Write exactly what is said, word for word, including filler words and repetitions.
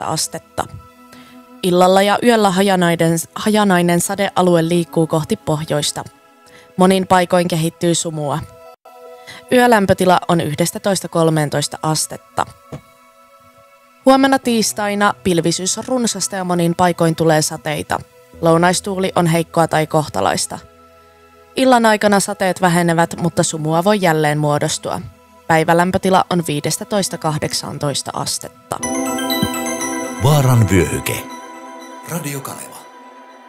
astetta. Illalla ja yöllä hajanainen, hajanainen sadealue liikkuu kohti pohjoista. Monin paikoin kehittyy sumua. Yölämpötila on yksitoista kolmetoista astetta. Huomenna tiistaina pilvisyys on runsasta ja monin paikoin tulee sateita. Lounaistuuli on heikkoa tai kohtalaista. Illan aikana sateet vähenevät, mutta sumua voi jälleen muodostua. Päivälämpötila on viisitoista kahdeksantoista astetta. Vaaran vyöhyke. Radio Kaleva.